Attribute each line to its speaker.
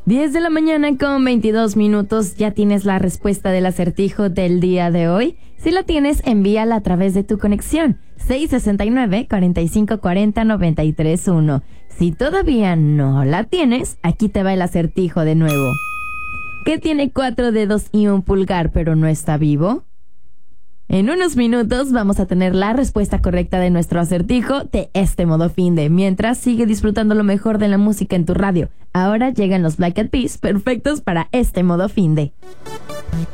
Speaker 1: 10 de la mañana con 22 minutos. ¿Ya tienes la respuesta del acertijo del día de hoy? Si la tienes, envíala a través de tu conexión 669-4540-931. Si todavía no la tienes, aquí te va el acertijo de nuevo. ¿Qué tiene 4 dedos y un pulgar pero no está vivo? En unos minutos vamos a tener la respuesta correcta de nuestro acertijo de este modo finde. Mientras, sigue disfrutando lo mejor de la música en tu radio. Ahora llegan los Black Eyed Peas, perfectos para este modo finde.